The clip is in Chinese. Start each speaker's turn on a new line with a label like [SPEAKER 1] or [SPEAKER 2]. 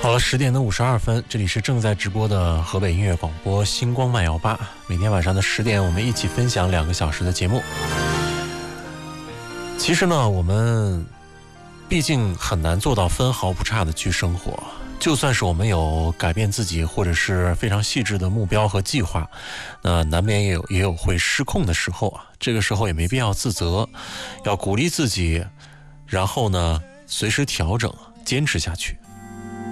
[SPEAKER 1] 好了，10点52分，这里是正在直播的河北音乐广播星光慢摇吧。每天晚上的10点，我们一起分享2个小时的节目。其实呢，我们毕竟很难做到分毫不差的去生活。就算是我们有改变自己或者是非常细致的目标和计划，难免也有会失控的时候啊。这个时候也没必要自责，要鼓励自己，然后呢，随时调整，坚持下去。